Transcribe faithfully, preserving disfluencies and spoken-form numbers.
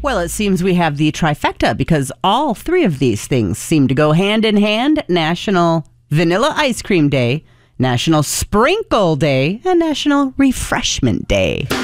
Well, it seems we have the trifecta because all three of these things seem to go hand in hand. National Vanilla Ice Cream Day, National Sprinkle Day, and National Refreshment Day.